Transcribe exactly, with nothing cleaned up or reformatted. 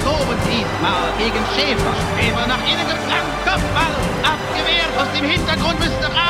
loben diesmal gegen Schäfer. Schäfer nach innen geflankt, Kopfball, abgewehrt, aus dem Hintergrund müsste